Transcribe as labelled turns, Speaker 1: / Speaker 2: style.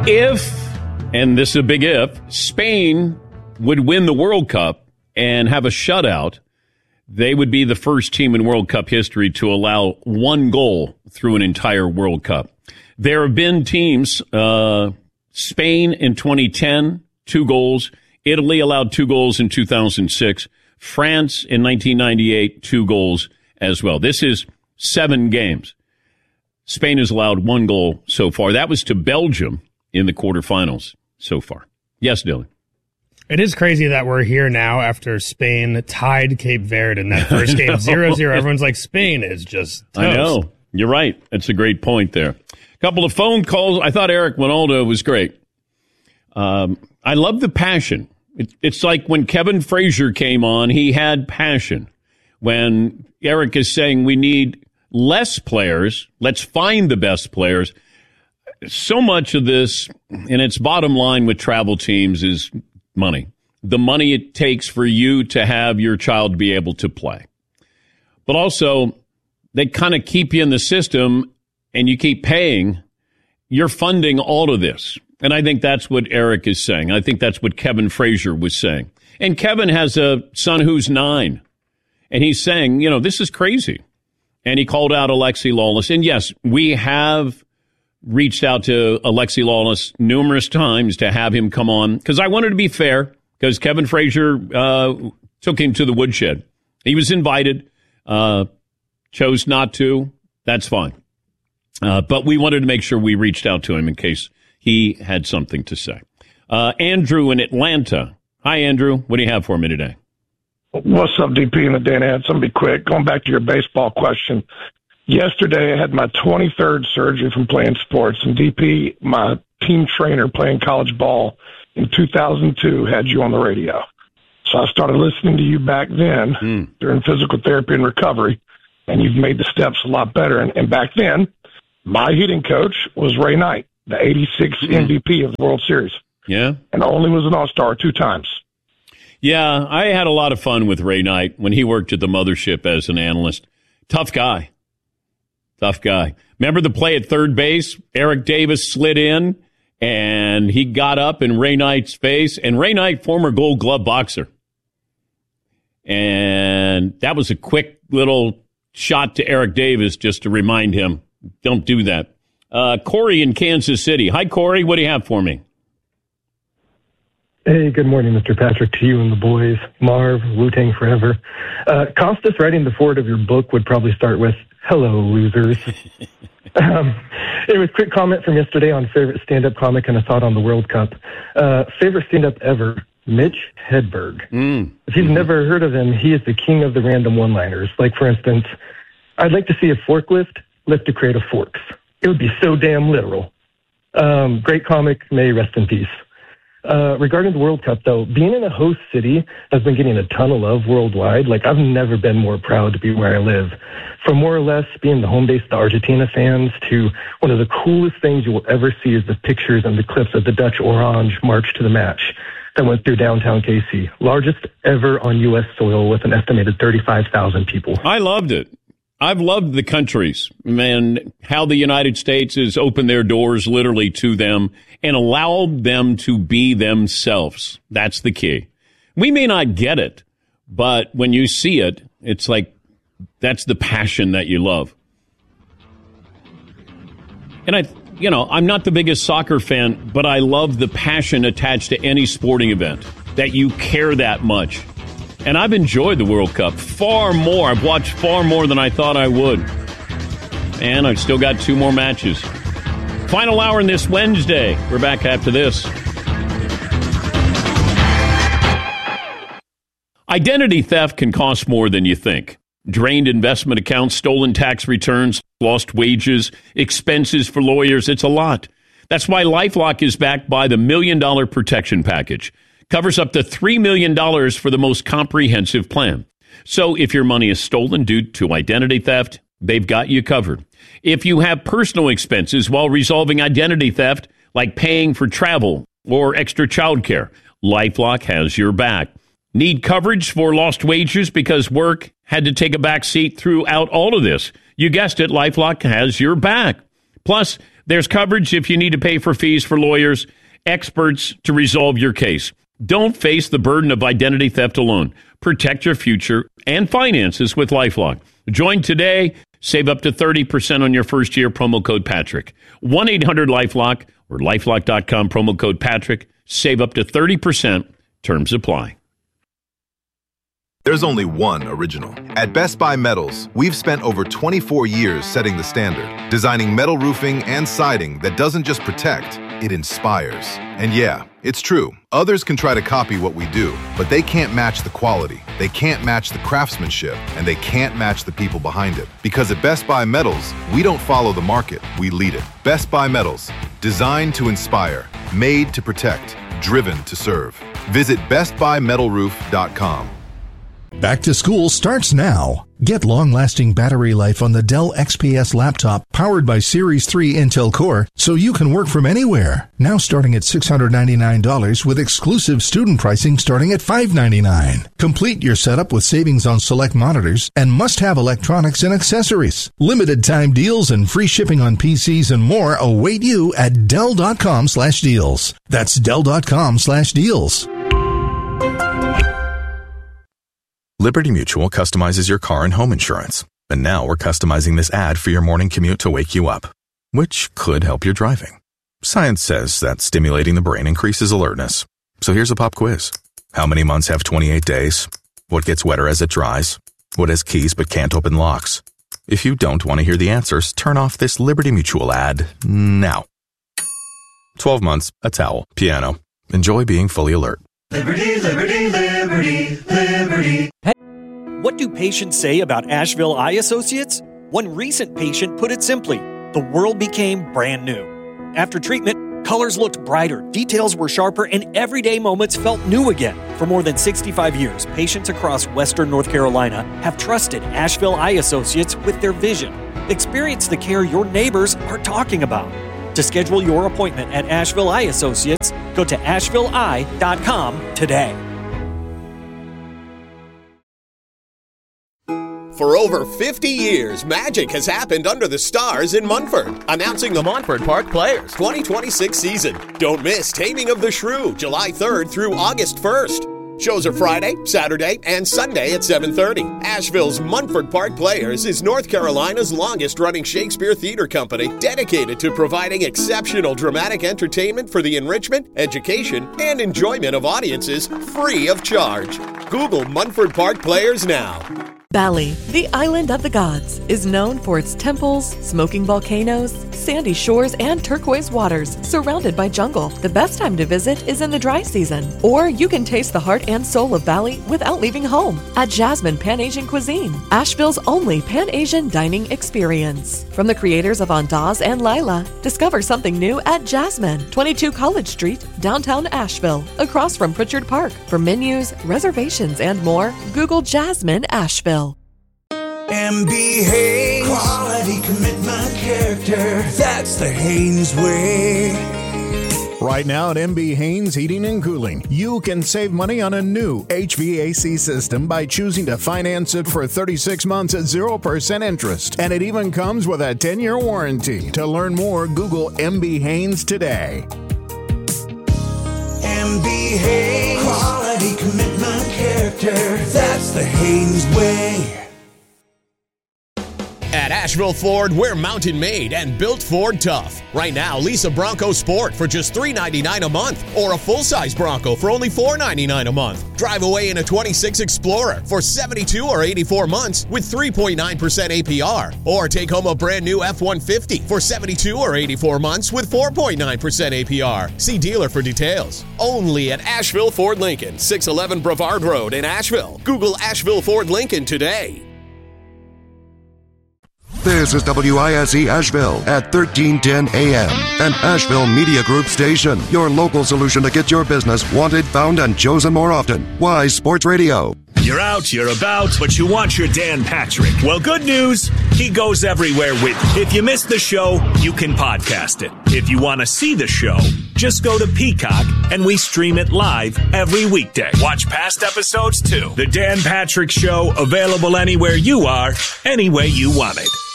Speaker 1: If, and this is a big if, Spain would win the World Cup and have a shutout, they would be the first team in World Cup history to allow one goal through an entire World Cup. There have been teams, Spain in 2010, 2 goals. Italy allowed 2 goals in 2006. France in 1998, 2 goals as well. This is 7 games. Spain has allowed 1 goal so far. That was to Belgium in the quarterfinals so far. Yes, Dylan.
Speaker 2: It is crazy that we're here now after Spain tied Cape Verde in that first game, 0-0. Everyone's like, Spain is just toast.
Speaker 1: I know. You're right. That's a great point there. A couple of phone calls. I thought Eric Winaldo was great. I love the passion. It's like when Kevin Frazier came on, he had passion. When Eric is saying we need less players, let's find the best players. So much of this, and its bottom line with travel teams, is money. The money it takes for you to have your child be able to play. But also, they kind of keep you in the system and you keep paying. You're funding all of this. And I think that's what Eric is saying. I think that's what Kevin Frazier was saying. And Kevin has a son who's 9. And he's saying, you know, this is crazy. And he called out Alexi Lawless. And yes, we have reached out to Alexi Lawless numerous times to have him come on, because I wanted to be fair, because Kevin Frazier took him to the woodshed. He was invited, chose not to. That's fine. But we wanted to make sure we reached out to him in case he had something to say. Andrew in Atlanta. Hi, Andrew. What do you have for me today?
Speaker 3: What's up, DP and the Dan Ants? I'm going to be quick. Going back to your baseball question. Yesterday, I had my 23rd surgery from playing sports, and DP, my team trainer playing college ball in 2002, had you on the radio. So I started listening to you back then during physical therapy and recovery, and you've made the steps a lot better. And back then, my hitting coach was Ray Knight, the 86 MVP of the World Series.
Speaker 1: Yeah. And
Speaker 3: only was an All-Star 2 times.
Speaker 1: Yeah, I had a lot of fun with Ray Knight when he worked at the mothership as an analyst. Tough guy. Tough guy. Remember the play at third base? Eric Davis slid in, and he got up in Ray Knight's face. And Ray Knight, former Gold Glove boxer. And that was a quick little shot to Eric Davis just to remind him, don't do that. Corey in Kansas City. Hi, Corey. What do you have for me?
Speaker 4: Hey, good morning, Mr. Patrick, to you and the boys. Marv, Wu-Tang Forever. Costas writing the forward of your book would probably start with, hello, losers. It was a quick comment from yesterday on favorite stand-up comic and a thought on the World Cup. Favorite stand-up ever, Mitch Hedberg. If you've never heard of him, he is the king of the random one-liners. Like, for instance, I'd like to see a forklift lift a crate of forks. It would be so damn literal. Great comic, may rest in peace. Regarding the World Cup, though, being in a host city has been getting a ton of love worldwide. Like, I've never been more proud to be where I live. From more or less being the home base of the Argentina fans to one of the coolest things you will ever see is the pictures and the clips of the Dutch Orange march to the match that went through downtown KC. Largest ever on U.S. soil with an estimated 35,000 people.
Speaker 1: I loved it. I've loved the countries, man, how the United States has opened their doors literally to them and allowed them to be themselves. That's the key. We may not get it, but when you see it, it's like that's the passion that you love. And I'm not the biggest soccer fan, but I love the passion attached to any sporting event, that you care that much. And I've enjoyed the World Cup far more. I've watched far more than I thought I would. And I've still got 2 more matches. Final hour in this Wednesday. We're back after this. Identity theft can cost more than you think. Drained investment accounts, stolen tax returns, lost wages, expenses for lawyers. It's a lot. That's why LifeLock is backed by the $1 Million Protection Package. Covers up to $3 million for the most comprehensive plan. So if your money is stolen due to identity theft, they've got you covered. If you have personal expenses while resolving identity theft, like paying for travel or extra childcare, LifeLock has your back. Need coverage for lost wages because work had to take a back seat throughout all of this? You guessed it, LifeLock has your back. Plus, There's coverage if you need to pay for fees for lawyers, experts to resolve your case. Don't face the burden of identity theft alone. Protect your future and finances with LifeLock. Join today. Save up to 30% on your first year. Promo code Patrick. 1-800-LifeLock or LifeLock.com. Promo code Patrick. Save up to 30%. Terms apply.
Speaker 5: There's only one original. At Best Buy Metals, we've spent over 24 years setting the standard, designing metal roofing and siding that doesn't just protect, it inspires. And yeah, it's true. Others can try to copy what we do, but they can't match the quality, they can't match the craftsmanship, and they can't match the people behind it. Because at Best Buy Metals, we don't follow the market, we lead it. Best Buy Metals, designed to inspire, made to protect, driven to serve. Visit bestbuymetalroof.com.
Speaker 6: Back to school starts now. Get long-lasting battery life on the Dell XPS laptop powered by Series 3 Intel Core so you can work from anywhere. Now starting at $699 with exclusive student pricing starting at $599. Complete your setup with savings on select monitors and must-have electronics and accessories. Limited time deals and free shipping on PCs and more await you at Dell.com/deals. That's Dell.com/deals.
Speaker 7: Liberty Mutual customizes your car and home insurance. And now we're customizing this ad for your morning commute to wake you up, which could help your driving. Science says that stimulating the brain increases alertness. So here's a pop quiz. How many months have 28 days? What gets wetter as it dries? What has keys but can't open locks? If you don't want to hear the answers, turn off this Liberty Mutual ad now. 12 months, a towel, piano. Enjoy being fully alert.
Speaker 8: Liberty, liberty, liberty, liberty.
Speaker 9: What do patients say about Asheville Eye Associates? One recent patient put it simply, the world became brand new. After treatment, colors looked brighter, details were sharper, and everyday moments felt new again. For more than 65 years, patients across Western North Carolina have trusted Asheville Eye Associates with their vision. Experience the care your neighbors are talking about. To schedule your appointment at Asheville Eye Associates, go to AshevilleEye.com today.
Speaker 10: For over 50 years, magic has happened under the stars in Munford. Announcing the Montford Park Players 2026 season. Don't miss Taming of the Shrew, July 3rd through August 1st. Shows are Friday, Saturday, and Sunday at 7:30. Asheville's Munford Park Players is North Carolina's longest-running Shakespeare theater company dedicated to providing exceptional dramatic entertainment for the enrichment, education, and enjoyment of audiences free of charge. Google Munford Park Players now.
Speaker 11: Bali, the island of the gods, is known for its temples, smoking volcanoes, sandy shores, and turquoise waters, surrounded by jungle. The best time to visit is in the dry season, or you can taste the heart and soul of Bali without leaving home at Jasmine Pan-Asian Cuisine, Asheville's only Pan-Asian dining experience. From the creators of Andaz and Lila, discover something new at Jasmine, 22 College Street, downtown Asheville, across from Pritchard Park. For menus, reservations, and more, Google Jasmine Asheville.
Speaker 8: MB Haynes, quality, commitment, character. That's the Haynes way.
Speaker 12: Right now at MB Haynes Heating and Cooling, you can save money on a new HVAC system by choosing to finance it for 36 months at 0% interest. And it even comes with a 10-year warranty. To learn more, Google MB Haynes today.
Speaker 8: MB Haynes, quality, commitment, character. That's the Haynes way.
Speaker 10: At Asheville Ford, we're mountain made and built Ford tough. Right now, lease a Bronco Sport for just $399 a month or a full-size Bronco for only $499 a month. Drive away in a 26 Explorer for 72 or 84 months with 3.9% APR. Or take home a brand new F-150 for 72 or 84 months with 4.9% APR. See dealer for details. Only at Asheville Ford Lincoln, 611 Brevard Road in Asheville. Google Asheville Ford Lincoln today.
Speaker 13: This is WISE Asheville at 1310 AM, an Asheville Media Group station. Your local solution to get your business wanted, found, and chosen more often. Wise Sports Radio.
Speaker 14: You're out, you're about, but you want your Dan Patrick. Well, good news, he goes everywhere with you. If you missed the show, you can podcast it. If you want to see the show, just go to Peacock and we stream it live every weekday. Watch past episodes too. The Dan Patrick Show, available anywhere you are, any way you want it.